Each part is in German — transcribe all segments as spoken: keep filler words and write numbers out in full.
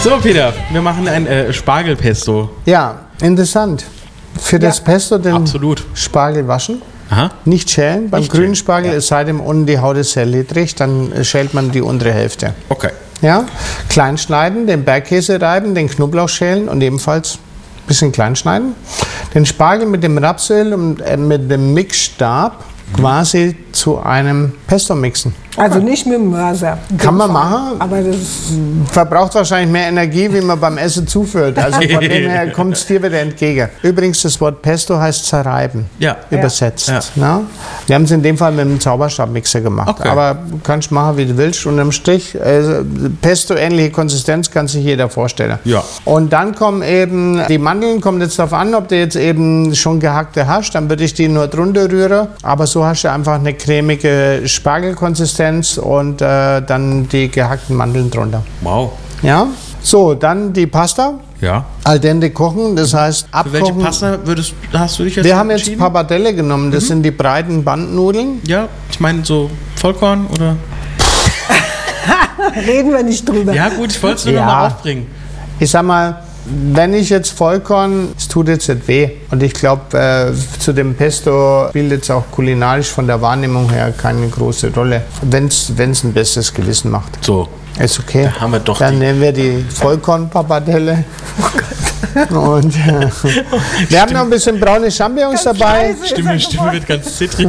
So, Peter, wir machen ein äh, Spargelpesto. Ja, interessant. Für das Ja. Pesto den Absolut. Spargel waschen. Aha. Nicht schälen. Beim Nicht grünen schälen, Spargel, ja. es sei denn, unten die Haut ist sehr ledrig, dann äh, schält man die untere Hälfte. Okay. Ja? Klein schneiden, den Bergkäse reiben, den Knoblauch schälen und ebenfalls ein bisschen klein schneiden. Den Spargel mit dem Rapsöl und äh, mit dem Mixstab quasi zu einem Pesto mixen. Also nicht mit dem Mörser. Kann man machen. Aber das Verbraucht wahrscheinlich mehr Energie, wie man beim Essen zuführt. Also von dem her kommt es dir wieder entgegen. Übrigens, das Wort Pesto heißt zerreiben, Ja. übersetzt. Ja. Na? Wir haben es in dem Fall mit einem Zauberstabmixer gemacht. Okay. Aber du kannst machen, wie du willst. Unterm Strich, äh, Pesto-ähnliche Konsistenz kann sich jeder vorstellen. Ja. Und dann kommen eben die Mandeln, kommt jetzt darauf an, ob du jetzt eben schon gehackte hast, dann würde ich die nur drunter rühren. Aber so hast du einfach eine cremige Spargelkonsistenz und äh, dann die gehackten Mandeln drunter. Wow. Ja, so, dann die Pasta. Ja. Al dente kochen, das heißt Für welche abkochen. Pasta würdest, hast du dich jetzt Wir haben jetzt entschieden? Pappardelle genommen, das sind die breiten Bandnudeln. Ja, ich meine so Vollkorn oder? reden wir nicht drüber. Ja gut, ich wollte es nur Ja. noch mal aufbringen. Ich sag mal, wenn ich jetzt Vollkorn, es tut jetzt nicht weh. Und ich glaube, äh, zu dem Pesto spielt jetzt auch kulinarisch von der Wahrnehmung her keine große Rolle. Wenn es ein besseres Gewissen macht. So. Ist okay. Da haben wir doch Dann die- nehmen wir die Vollkorn-Pappardelle. Und äh, wir haben noch ein bisschen braune Champignons dabei. scheiße. Stimme, Stimme wird ganz zittrig.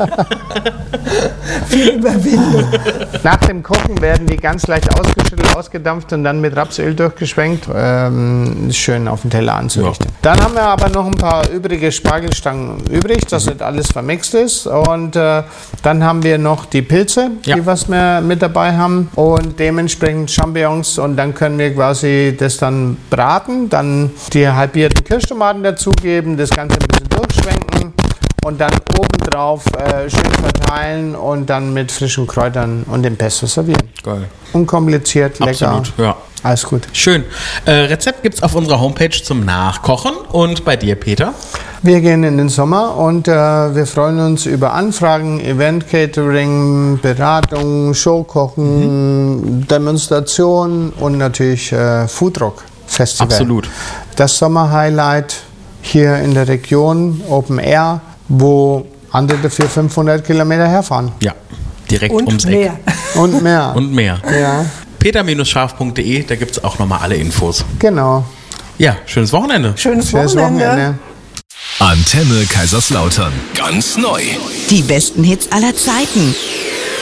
Viel Überwindung. Nach dem Kochen werden die ganz leicht ausgeschüttelt, ausgedampft und dann mit Rapsöl durchgeschwenkt. Ähm, schön auf den Teller anzurichten. Ja. Dann haben wir aber noch ein paar übrige Spargelstangen übrig, dass nicht alles vermixt ist. Und äh, dann haben wir noch die Pilze, Ja. die was wir mit dabei haben. Und dementsprechend Champignons. Und dann können wir quasi das dann braten, dann die halbierten Kirschtomaten dazugeben, das Ganze ein bisschen durchschwenken. Und dann obendrauf äh, schön verteilen und dann mit frischen Kräutern und dem Pesto servieren. Geil. Unkompliziert, lecker. Absolut, ja. Alles gut. Schön. Äh, Rezept gibt es auf unserer Homepage zum Nachkochen. Und bei dir, Peter? Wir gehen in den Sommer und äh, wir freuen uns über Anfragen, Event-Catering, Beratung, Showkochen, mhm. Demonstrationen und natürlich äh, Foodrock-Festival. Absolut. Das Sommer-Highlight hier in der Region, Open Air, wo andere dafür fünfhundert Kilometer herfahren. Ja, direkt Und ums mehr. Eck. Und mehr. Und mehr. Ja, peter Scharf punkt de, da gibt es auch nochmal alle Infos. genau. Ja, schönes Wochenende. Schönes Schönes Wochenende. Wochenende. Antenne Kaiserslautern. Ganz neu. Die besten Hits aller Zeiten.